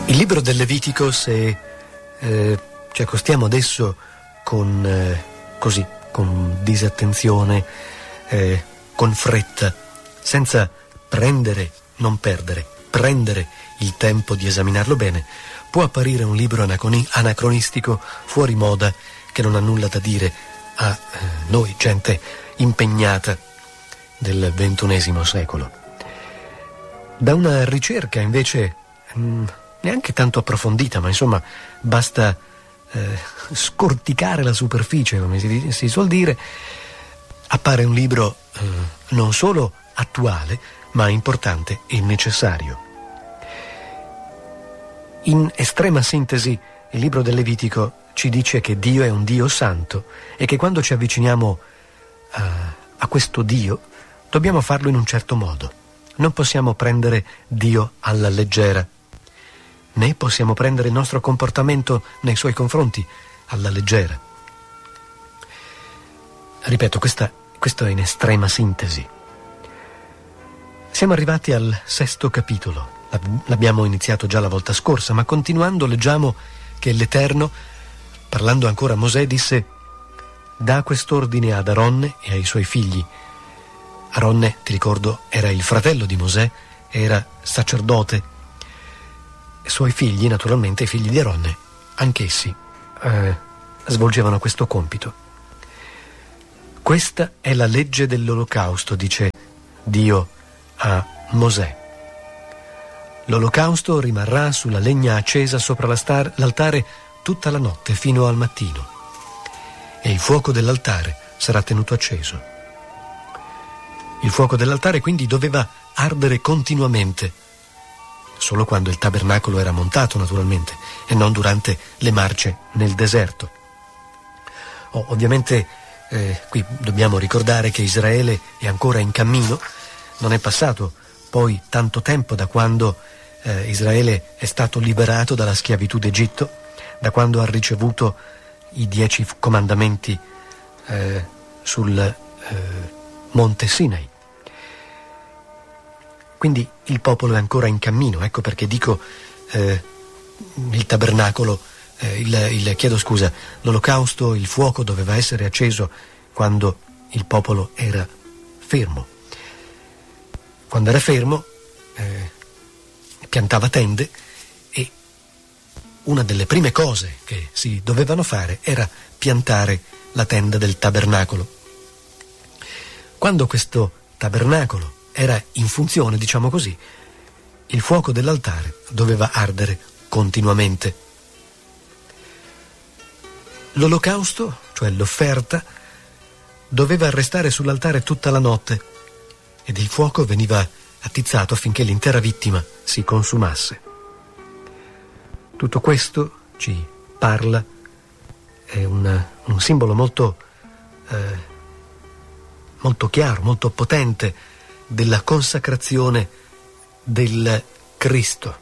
Il libro del Levitico, se ci accostiamo adesso con disattenzione, con fretta, senza prendere il tempo di esaminarlo bene, può apparire un libro anacronistico, fuori moda, che non ha nulla da dire a noi, gente impegnata del XXI secolo. Da una ricerca invece neanche tanto approfondita, ma insomma basta scorticare la superficie, come si suol dire, appare un libro non solo attuale, ma importante e necessario. In estrema sintesi, il libro del Levitico ci dice che Dio è un Dio santo e che quando ci avviciniamo a questo Dio dobbiamo farlo in un certo modo. Non possiamo prendere Dio alla leggera, né possiamo prendere il nostro comportamento nei suoi confronti alla leggera. Ripeto, questo è in estrema sintesi. Siamo arrivati al 6° capitolo. L'abbiamo iniziato già la volta scorsa, ma continuando leggiamo che l'Eterno, parlando ancora a Mosè, disse: «Dà quest'ordine ad Aronne e ai suoi figli». Aronne, ti ricordo, era il fratello di Mosè, era sacerdote. I suoi figli, naturalmente, i figli di Aronne, anch'essi svolgevano questo compito. «Questa è la legge dell'olocausto», dice Dio a Mosè. «L'olocausto rimarrà sulla legna accesa sopra l'altare tutta la notte fino al mattino, e il fuoco dell'altare sarà tenuto acceso». Il fuoco dell'altare quindi doveva ardere continuamente, solo quando il tabernacolo era montato, naturalmente, e non durante le marce nel deserto. Ovviamente qui dobbiamo ricordare che Israele è ancora in cammino, non è passato poi tanto tempo da quando Israele è stato liberato dalla schiavitù d'Egitto, da quando ha ricevuto i 10 comandamenti sul Monte Sinai. Quindi il popolo è ancora in cammino, ecco perché dico il tabernacolo, l'olocausto, il fuoco doveva essere acceso quando il popolo era fermo. Quando era fermo piantava tende, e una delle prime cose che si dovevano fare era piantare la tenda del tabernacolo. Quando questo tabernacolo era in funzione, diciamo così, il fuoco dell'altare doveva ardere continuamente. L'olocausto, cioè l'offerta, doveva restare sull'altare tutta la notte, ed il fuoco veniva attizzato affinché l'intera vittima si consumasse. Tutto questo ci parla, è un simbolo molto chiaro, molto potente della consacrazione del Cristo,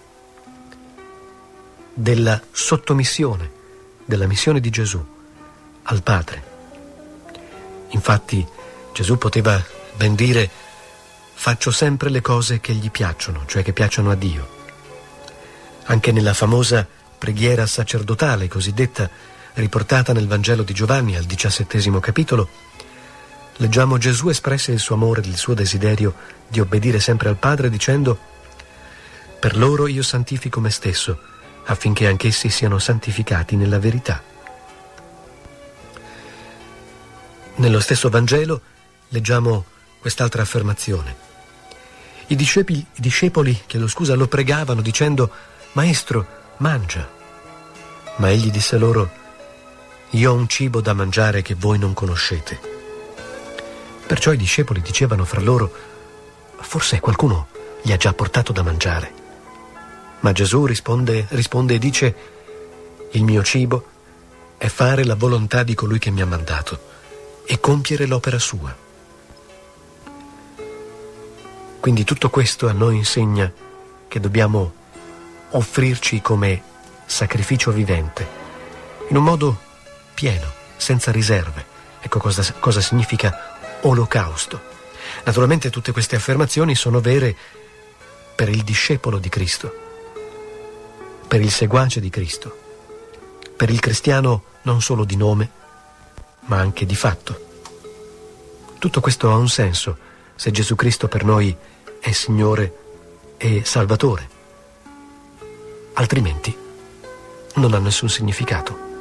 della sottomissione, della missione di Gesù al Padre. Infatti Gesù poteva ben dire: «Faccio sempre le cose che gli piacciono», cioè che piacciono a Dio. Anche nella famosa preghiera sacerdotale cosiddetta, riportata nel Vangelo di Giovanni al 17° capitolo, leggiamo Gesù espresse il suo amore, il suo desiderio di obbedire sempre al Padre dicendo: «Per loro io santifico me stesso, affinché anch'essi siano santificati nella verità». Nello stesso Vangelo leggiamo quest'altra affermazione. I discepoli lo pregavano dicendo: «Maestro, mangia». Ma egli disse loro: «Io ho un cibo da mangiare che voi non conoscete». Perciò i discepoli dicevano fra loro: «Forse qualcuno gli ha già portato da mangiare». Ma Gesù risponde e dice: «Il mio cibo è fare la volontà di colui che mi ha mandato e compiere l'opera sua». Quindi tutto questo a noi insegna che dobbiamo offrirci come sacrificio vivente, in un modo pieno, senza riserve. Ecco cosa significa olocausto. Naturalmente tutte queste affermazioni sono vere per il discepolo di Cristo, per il seguace di Cristo, per il cristiano non solo di nome, ma anche di fatto. Tutto questo ha un senso se Gesù Cristo per noi è Signore e Salvatore. Altrimenti non ha nessun significato.